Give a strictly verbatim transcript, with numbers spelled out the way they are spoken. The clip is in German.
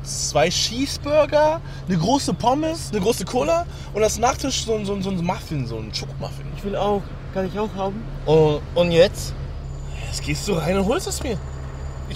zwei Cheeseburger, eine große Pommes, eine große Cola und als Nachtisch so, so, so ein Muffin, so ein Schokomuffin. Ich will auch. Kann ich auch haben? Und, und jetzt? Jetzt gehst du rein und holst es mir.